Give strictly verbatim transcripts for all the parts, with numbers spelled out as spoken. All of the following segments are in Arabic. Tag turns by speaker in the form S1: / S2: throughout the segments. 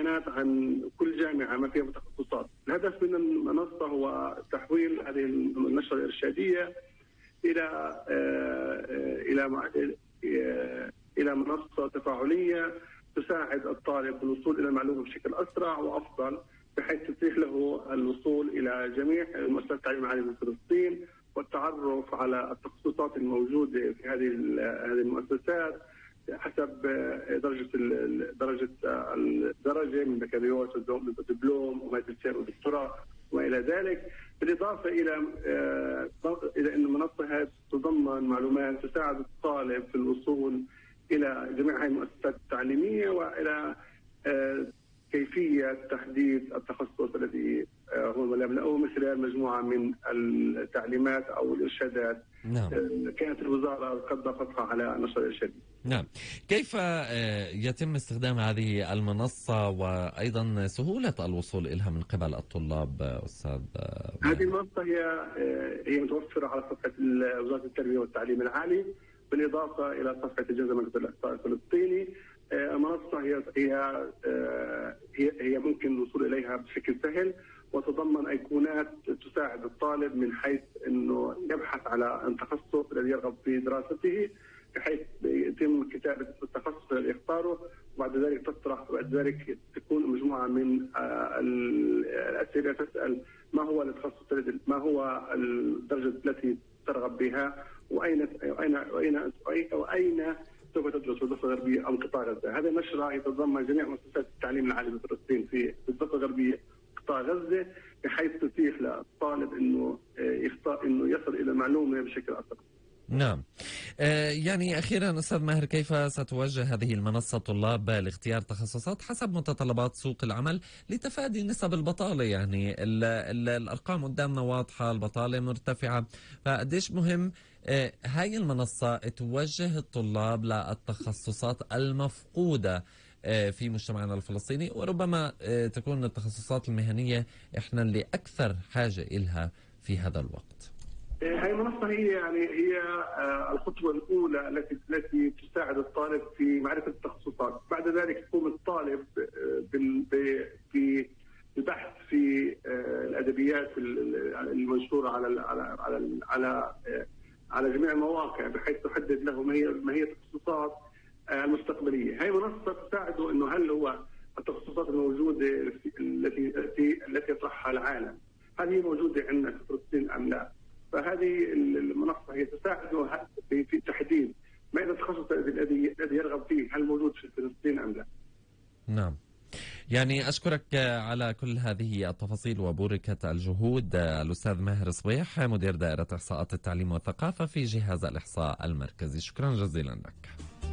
S1: بيانات عن كل جامعة ما فيها متخصصات. الهدف من المنصة هو تحويل هذه النشرة الإرشادية إلى إلى إلى منصة تفاعلية تساعد الطالب بالوصول إلى المعلومة بشكل أسرع وأفضل، بحيث تتيح له الوصول إلى جميع مؤسسات التعليم العالي في فلسطين والتعرف على التخصصات الموجودة في هذه هذه المؤسسات حسب درجة درجة الدرجة من بكالوريوس ودبلوم وماجستير ودكتوراه وإلى ذلك، بالإضافة إلى إلى أن المنصة هذه تتضمن معلومات تساعد الطالب في الوصول إلى جميع هذه المؤسسات التعليمية وإلى كيفية تحديد التخصص الذي هو يملأه من خلال مجموعة من التعليمات أو الإرشادات.
S2: نعم.
S1: كانت الوزارة قد ضافتها على نشر الإرشادي.
S2: نعم. كيف يتم استخدام هذه المنصة وأيضا سهولة الوصول إليها من قبل الطلاب أستاذ؟
S1: هذه المنصة هي هي متوفرة على صفحة وزارة التربية والتعليم العالي، بالإضافة إلى صفحة الجهاز المركزي للإحصاء الفلسطيني. المنصة هي هي هي هي ممكن الوصول إليها بشكل سهل، وتضمن أيقونات تساعد الطالب من حيث أنه يبحث على التخصص الذي يرغب في دراسته، بحيث يتم كتابة التخصص الذي يختاره، وبعد ذلك تطرح وبعد ذلك تكون مجموعة من الأسئلة تسأل ما هو التخصص الذي ما هو الدرجة التي ترغب بها، وأين وأين وأين وأين سوف تدرس في الضفة الغربية أو قطاع غزة. هذا النشرة يتضمن جميع مؤسسات التعليم العالي في فلسطين في الضفة الغربية قطاع غزة، بحيث تتيح للطالب إنه يختار إنه يصل إلى معلومة بشكل أسرع.
S2: نعم. آه يعني أخيرا أستاذ ماهر، كيف ستوجه هذه المنصة طلاب لاختيار تخصصات حسب متطلبات سوق العمل لتفادي نسب البطالة؟ يعني ال ال الأرقام قدامنا واضحة، البطالة مرتفعة، فقديش مهم آه هاي المنصة توجه الطلاب للتخصصات المفقودة آه في مجتمعنا الفلسطيني، وربما آه تكون التخصصات المهنية إحنا اللي أكثر حاجة إلها في هذا الوقت.
S1: هاي المنصة هي يعني هي الخطوة الأولى التي التي تساعد الطالب في معرفة التخصصات. بعد ذلك يقوم الطالب في البحث في الأدبيات المنشورة على على على على على جميع المواقع، بحيث تحدد له ما هي ما هي التخصصات المستقبلية. هاي المنصة تساعده إنه هل هو التخصصات الموجودة التي التي التي يطرحها العالم هل هي موجودة عندنا في فلسطين أم لا؟ فهذه المنصة هي تساعده في تحديد ما هذا التخصص الذي الذي يرغب فيه، هل موجود في فلسطين أم لا.
S2: نعم. يعني أشكرك على كل هذه التفاصيل وبركة الجهود الأستاذ ماهر صبيح، مدير دائرة إحصاءات التعليم والثقافة في جهاز الإحصاء المركزي. شكرا جزيلا لك.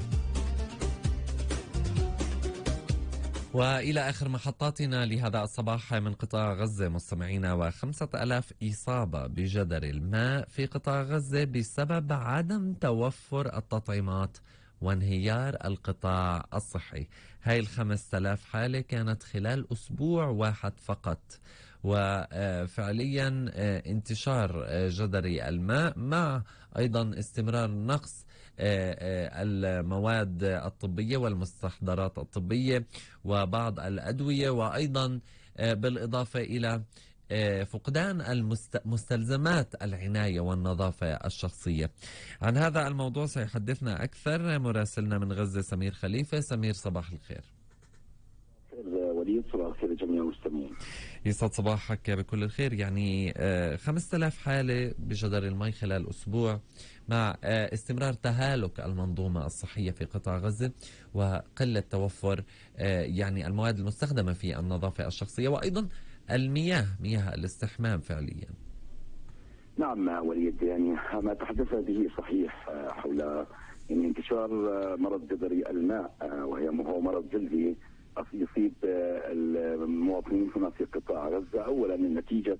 S2: وإلى آخر محطاتنا لهذا الصباح من قطاع غزة مستمعينا، وخمسة ألاف إصابة بجدر الماء في قطاع غزة بسبب عدم توفر التطعيمات وانهيار القطاع الصحي. هاي الخمسة آلاف حالة كانت خلال أسبوع واحد فقط، وفعليا انتشار جدري الماء مع أيضا استمرار نقص المواد الطبية والمستحضرات الطبية وبعض الأدوية، وأيضا بالإضافة إلى فقدان مستلزمات العناية والنظافة الشخصية. عن هذا الموضوع سيحدثنا أكثر مراسلنا من غزة سمير خليفة. سمير صباح الخير.
S3: وليد صباح الخير لجميع المستمعين.
S2: يسعد صباحك بكل الخير. يعني خمسة آلاف حالة بجدر المي خلال أسبوع، مع استمرار تهالك المنظومة الصحية في قطاع غزة وقلة توفر يعني المواد المستخدمة في النظافة الشخصية وأيضا المياه، مياه الاستحمام فعليا.
S3: نعم وليد، يعني ما تحدث به صحيح حول يعني انتشار مرض جدري الماء، وهي هو مرض جلدي يصيب المواطنين هنا في قطاع غزة، أولا من نتيجة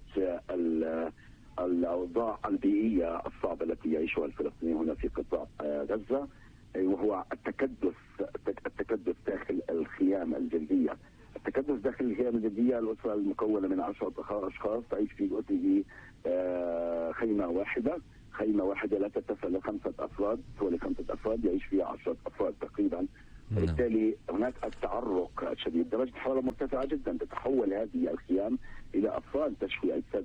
S3: الأوضاع البيئية الصعبة التي يعيشها الفلسطينيين هنا في قطاع غزة، وهو التكدس التكدس داخل الخيام الجلدية. التكدس داخل الخيام الجلدية، الأسرة المكونة من عشرة أشخاص تعيش في أسره خيمة واحدة، خيمة واحدة لا تتسع لخمسة أفراد، ولخمسة أفراد يعيش فيها عشرة أفراد تقريبا، وبالتالي هناك التعرق الشديد، درجة حرارة مرتفعة جدا، تتحول هذه الخيام إلى أطفال تشوي أجساد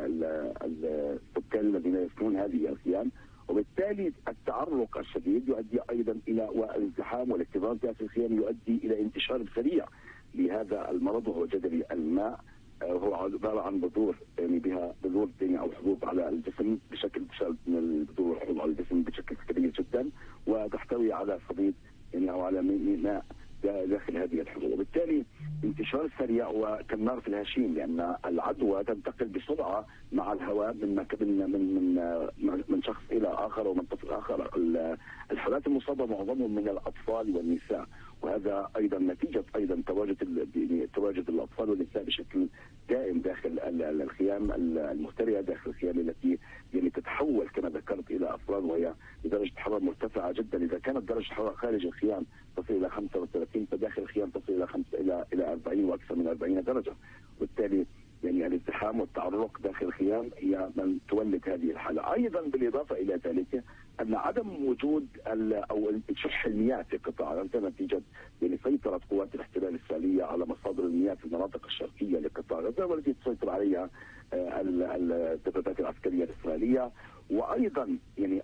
S3: السكان الذين يسكنون هذه الخيام، وبالتالي التعرق الشديد يؤدي أيضا إلى والازدحام والاكتظاظ في الخيام يؤدي إلى انتشار سريع لهذا المرض، وهو جدري الماء. هو عبارة عن بذور يعني بها بذور أو حبوب على الجسم بشكل من البذور والحبوب على الجسم بشكل كبير جدا، وتحتوي على صديد يعني أو على ماء داخل هذه الحبوب، وبالتالي انتشار سريع وكالنار في الهشيم، لأن العدوى تنتقل بسرعة مع الهواء من من من من, من شخص إلى آخر ومن طفل آخر. الحالات المصابة معظمهم من الأطفال والنساء، وهذا أيضا نتيجة أيضا تواجد تواجد الأطفال والنساء بشكل دائم داخل الخيام المهترئة، داخل الخيام التي يعني تتحول كما ذكرت إلى أفراد، وهي بدرجة حرارة مرتفعة جدا. إذا كانت درجة الحرارة خارج الخيام تصل إلى خمسة وثلاثين، فداخل الخيام تصل إلى خمسة إلى إلى أربعين وأكثر من أربعين درجة، وبالتالي يعني الازدحام والتعرق داخل الخيام هي من تولد هذه الحالة. أيضا بالإضافة إلى ذلك أن عدم وجود أو شح المياه في قطاع غزة نتيجة يعني سيطرة قوات الاحتلال الإسرائيلية على مصادر المياه في المناطق الشرقية لقطاع غزة، والتي تسيطر عليها الدبابات العسكرية الإسرائيلية، وأيضا يعني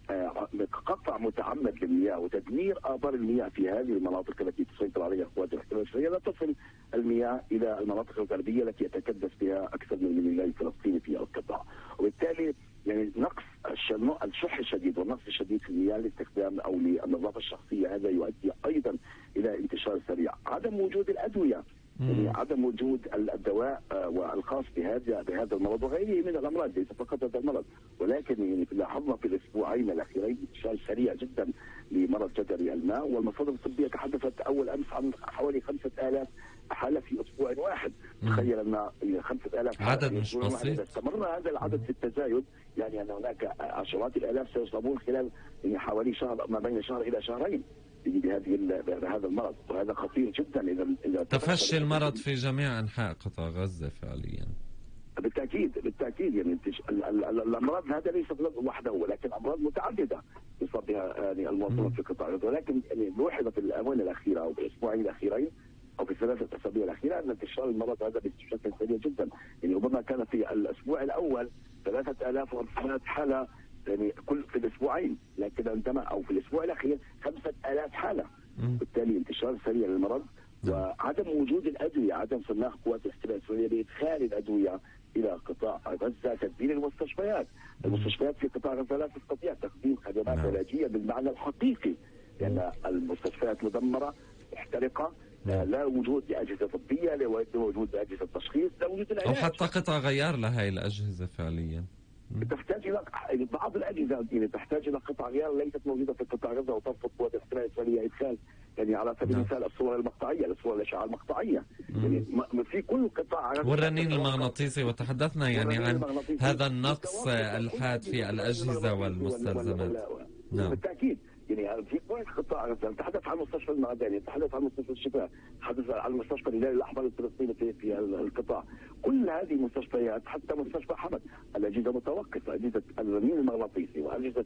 S3: قطع متعمد للمياه وتدمير آبار المياه في هذه المناطق التي تسيطر عليها قوات الاحتلال الإسرائيلية، لا تصل المياه إلى المناطق الغربية التي يتكدس بها أكثر من المليون فلسطيني في القطاع، وبالتالي يعني نقص الشح الشديد والنقص الشديد في المياه لاستخدام او للنظافه الشخصيه، هذا يؤدي ايضا الى انتشار سريع. عدم وجود الادويه، يعني عدم وجود الدواء والخاص بهذا بهذا المرض وغيره من الامراض، ليس فقط هذا المرض، ولكن يعني لاحظنا في الاسبوعين الاخيرين انتشار سريع جدا لمرض جدري الماء، والمصادر الطبيه تحدثت اول امس عن حوالي خمسة آلاف حالة في أسبوع واحد. تخيل أن خمسة آلاف
S2: عدد مش بسيط.
S3: إذا استمر هذا العدد في التزايد يعني أن هناك عشرات الآلاف سيصابون خلال يعني حوالي شهر، ما بين شهر إلى شهرين بهذه بهذا المرض، وهذا خطير جدا. إذا إذا
S2: تفشي المرض في جميع أنحاء قطاع غزة فعليا.
S3: بالتأكيد بالتأكيد يعني الأمراض هذا ليس وحده، ولكن أمراض متعددة يصاب بها يعني المواطنون في قطاع غزة، ولكن يعني لوحظ في الآونة الأخيرة أو بالأسبوعين الأخيرين أو في الثلاثة أسابيع الأخيرة أن انتشار المرض هذا بشكل سريع جدا. يعني ربما كان في الأسبوع الأول ثلاثة آلاف وأربعمائة حالة يعني كل في الأسبوعين، لكن عندما أو في الأسبوع الأخير خمسة آلاف حالة. بالتالي انتشار سريع للمرض وعدم وجود الأدوية، عدم سماح قوات الاحتلال الإسرائيلية بإدخال الأدوية إلى قطاع غزة، تدمير المستشفيات. المستشفيات في قطاع غزة لا تستطيع تقديم خدمات علاجية بالمعنى الحقيقي، لأن المستشفيات مدمرة محترقة، لا وجود لأجهزة طبية، لا وجود لأجهزة تشخيص، لا وجود العلاج.
S2: أو حتى قطع غيار لهي الأجهزة فعليا.
S3: تحتاج إلى بعض الأجهزة يعني تحتاج إلى قطع غيار ليست موجودة في قطاع غزة، وترفض قوات الاحتلال الإسرائيلية إدخال يعني على سبيل المثال الصور المقطعية، الصور الأشعة المقطعية يعني في كل قطاع غزة.
S2: والرنين المغناطيسي، وتحدثنا يعني عن هذا النقص الحاد في الأجهزة والمستلزمات.
S3: نعم بالتأكيد يعني في كل قطاع غزة. نتحدث عن مستشفى المعدني، نتحدث عن مستشفى الشفاء، نتحدث عن مستشفى الهلال الأحمر الفلسطيني في في القطاع. كل هذه المستشفيات حتى مستشفى حمد الأجهزة متوقفة، أجهزة الرنين المغناطيسي وأجهزة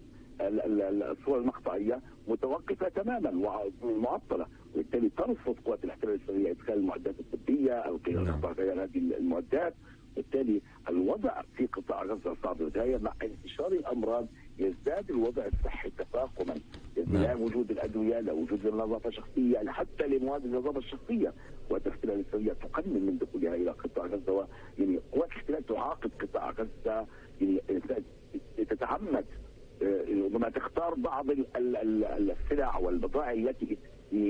S3: الصور المقطعية متوقفة تماما ومعطلة، وبالتالي ترفض قوات الاحتلال الإسرائيلية إدخال المعدات الطبية أو قطع غيار هذه المعدات. بالتالي الوضع في قطاع غزة صعب للغاية، مع انتشار الأمراض يزداد الوضع الصحي تفاقما، لا وجود الأدوية، لا وجود النظافة الشخصية، حتى لمواد النظافة الشخصية والاحتلال الإسرائيلية تقلل من دخولها إلى قطاع غزة. يعني قوات الاحتلال تعاقب قطاع غزة، يعني تتعمد ربما تختار بعض السلع والبضائع التي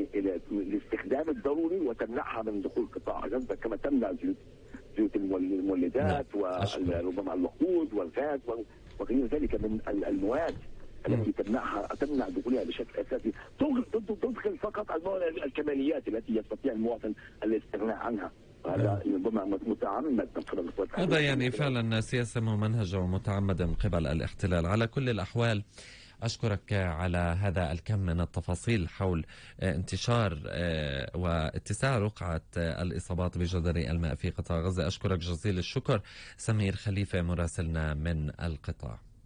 S3: للاستخدام الضروري وتمنعها من دخول قطاع غزة، كما تمنع زيوت المولدات وربما الوقود والغاز وغير ذلك من المواد التي تمنعها تمنع دخولها بشكل اساسي، تدخل فقط الكماليات التي يستطيع المواطن الاستغناء عنها. هذا ربما متعمد.
S2: هذا يعني فعلا سياسة ممنهجة ومتعمدة من قبل الاحتلال. على كل الأحوال أشكرك على هذا الكم من التفاصيل حول انتشار واتساع رقعة الإصابات بجدري الماء في قطاع غزة. أشكرك جزيل الشكر سمير خليفة مراسلنا من القطاع.